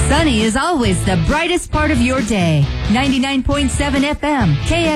Sunny is always the brightest part of your day. 99.7 FM,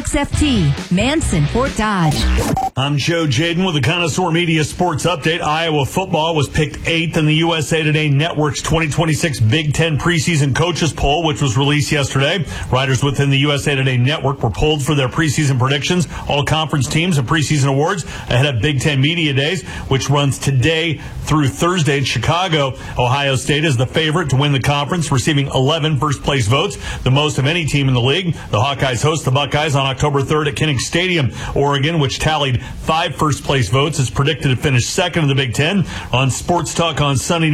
KXFT, Manson, Fort Dodge. I'm Joe Jaden with the Connoisseur Media Sports Update. Iowa football was picked 8th in the USA Today Network's 2026 Big Ten preseason coaches poll, which was released yesterday. Writers within the USA Today Network were polled for their preseason predictions, all conference teams and preseason awards ahead of Big Ten Media Days, which runs today through Thursday in Chicago. Ohio State is the favorite to win the conference, receiving 11 first-place votes, the most of any team in the league. The Hawkeyes host the Buckeyes on October 3rd at Kinnick Stadium. Oregon, which tallied 5 first-place votes, is predicted to finish second in the Big Ten. On Sports Talk on Sunny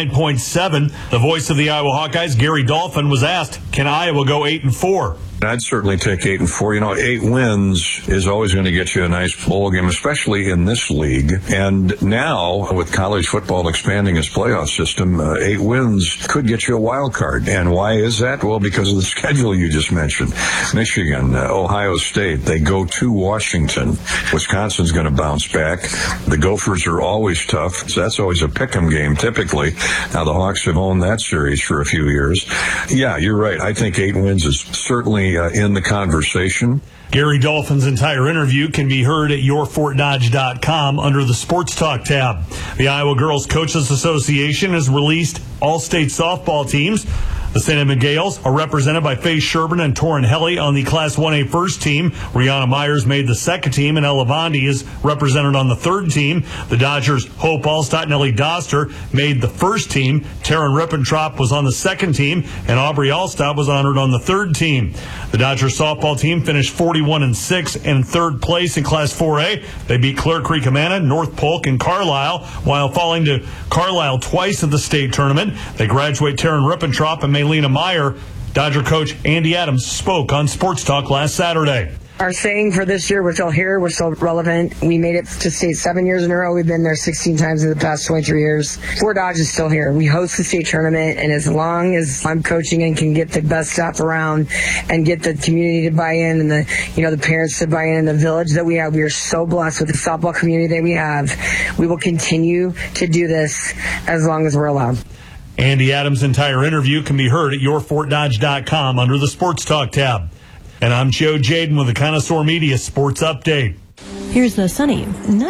99.7, the voice of the Iowa Hawkeyes, Gary Dolphin, was asked, can Iowa go 8-4? I'd certainly take 8-4. 8 wins is always going to get you a nice bowl game, especially in this league. And now, with college football expanding its playoff system, 8 wins could get you a wild card. And why is that? Well, because of the schedule you just mentioned. Michigan, Ohio State, they go to Washington. Wisconsin's going to bounce back. The Gophers are always tough, so that's always a pick'em game, typically. Now, the Hawks have owned that series for a few years. Yeah, you're right. I think 8 wins is certainly in the conversation. Gary Dolphin's entire interview can be heard at yourfortdodge.com under the Sports Talk tab. The Iowa Girls Coaches Association has released all state softball teams. The St. Edmund Gales are represented by Faye Sherburne and Torin Helly on the Class 1A first team. Rihanna Myers made the second team, and Ella Bondi is represented on the third team. The Dodgers' Hope Allstott and Ellie Doster made the first team. Taryn Rippentrop was on the second team, and Aubrey Allstott was honored on the third team. The Dodgers softball team finished 41-6 in third place in Class 4A. They beat Clear Creek Amana, North Polk, and Carlisle, while falling to Carlisle twice at the state tournament. They graduate Taryn Rippentrop and Maylena Meyer. Dodger coach Andy Adams spoke on Sports Talk last Saturday. Our saying for this year, we're still here, we're still relevant. We made it to state 7 years in a row. We've been there 16 times in the past 23 years. Fort Dodge is still here. We host the state tournament, and as long as I'm coaching and can get the best staff around and get the community to buy in and the parents to buy in the village that we have, we are so blessed with the softball community that we have. We will continue to do this as long as we're allowed. Andy Adams' entire interview can be heard at yourfortdodge.com under the Sports Talk tab. And I'm Joe Jaden with the Connoisseur Media Sports Update. Here's the sunny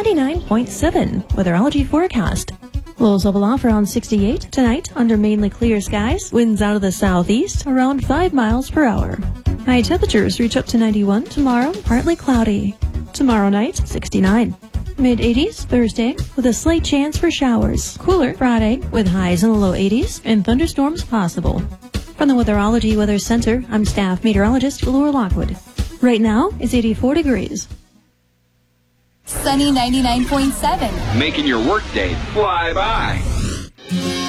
99.7 weatherology forecast. Lows level off around 68 tonight under mainly clear skies. Winds out of the southeast around 5 miles per hour. High temperatures reach up to 91 tomorrow, partly cloudy. Tomorrow night, 69. Mid-80s Thursday with a slight chance for showers. Cooler Friday with highs in the low 80s and thunderstorms possible. From the Weatherology Weather Center, I'm staff meteorologist Laura Lockwood. Right now, it's 84 degrees. Sunny 99.7. Making your workday fly by.